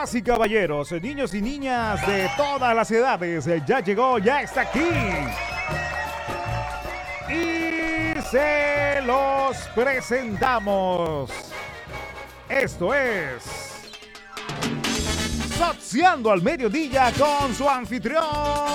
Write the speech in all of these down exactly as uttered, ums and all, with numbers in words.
Damas y caballeros, niños y niñas de todas las edades, ya llegó, ya está aquí. Y se los presentamos. Esto es Sociando al Mediodía con su anfitrión,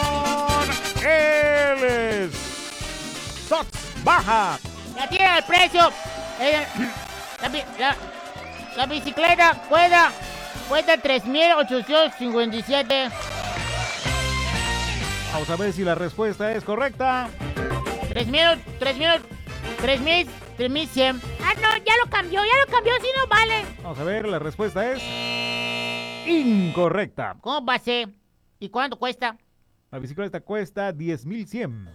él es Sots Baja. Ya tiene el precio. Eh, la, la, la bicicleta cuesta, cuesta tres mil ochocientos cincuenta y siete. Vamos a ver si la respuesta es correcta. tres mil, tres mil, tres mil, tres mil cien. Ah, no, ya lo cambió, ya lo cambió, si no vale. Vamos a ver, la respuesta es incorrecta. ¿Cómo va a ser? ¿Y cuánto cuesta? La bicicleta cuesta diez mil cien.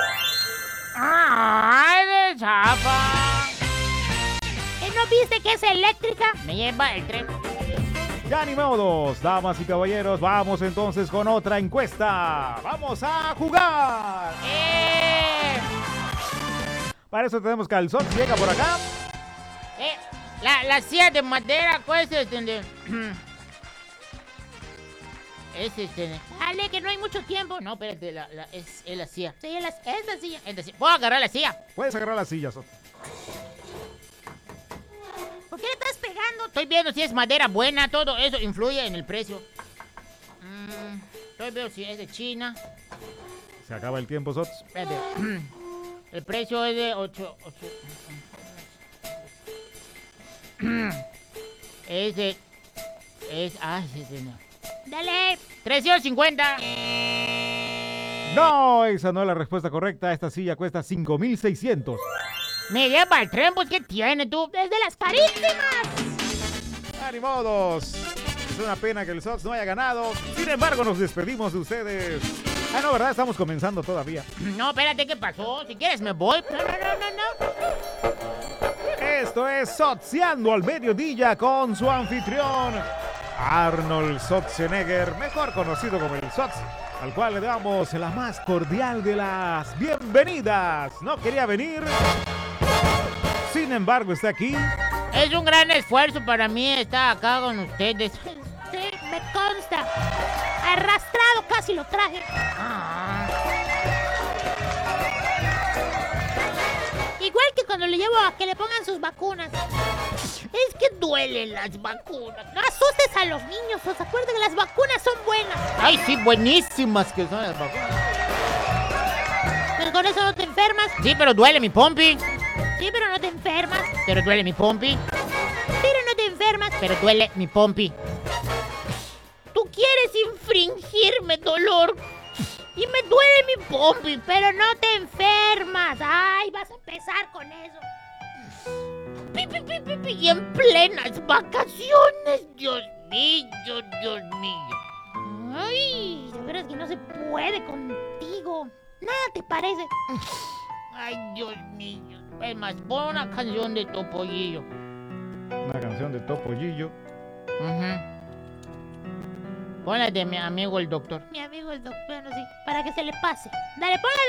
¡Ay, de chapa! ¿Eh, ¿No viste que es eléctrica? Me lleva el tren. Ya ni modos, damas y caballeros, vamos entonces con otra encuesta. ¡Vamos a jugar! ¡Eh! Para eso tenemos calzón, llega por acá. Eh, la, la silla de madera cuesta este de... Es este... Dale, que no hay mucho tiempo. No, espérate, la, la, es, es la silla. Sí, es, la, es la silla. Es la silla. ¿Puedo agarrar la silla? Puedes agarrar la silla, Sot. ¿Por qué le estás pegando? Estoy viendo si es madera buena, todo eso influye en el precio. Mm, estoy viendo si es de China. Se acaba el tiempo, Sot. Espérate. El precio es de ocho... Es de... Es... Ay, sí, sí, no. Dale. trescientos cincuenta. No, esa no es la respuesta correcta. Esta silla cuesta cinco mil seiscientos. Me lleva el tren, pues, ¿qué tiene tú? Desde las carísimas. ¡Ah, ni modos! Es una pena que el Sots no haya ganado. Sin embargo, nos despedimos de ustedes. Ah, no, ¿verdad? Estamos comenzando todavía. No, espérate, ¿qué pasó? Si quieres me voy. No, no, no, no, no. Esto es Sociando al Mediodía con su anfitrión, Arnold Schwarzenegger, mejor conocido como el Sots, al cual le damos la más cordial de las bienvenidas. No quería venir, sin embargo está aquí. Es un gran esfuerzo para mí estar acá con ustedes. Sí, me consta. Arrastrado casi lo traje. Ah. Igual que cuando le llevo a que le pongan sus vacunas. Es que duelen las vacunas. No asustes a los niños, os acuerden que las vacunas son buenas. Ay, sí, buenísimas que son las vacunas. Pero con eso no te enfermas. Sí, pero duele mi pompi. Sí, pero no te enfermas. Pero duele mi pompi. Pero no te enfermas. Pero duele mi pompi. Tú quieres infringirme dolor. Y me duele mi pompi, pero no te enfermas. Ay, vas a empezar con eso. Pi, pi, pi, pi, pi, y en plenas vacaciones. Dios mío, Dios mío. Ay, de veras que no se puede contigo. Nada te parece. Ay, Dios mío. Es más, pon una canción de Topollillo. Una canción de Topollillo. Uh-huh. Ponla de mi amigo el doctor. Mi amigo el doctor, sí, para que se le pase. Dale, ponla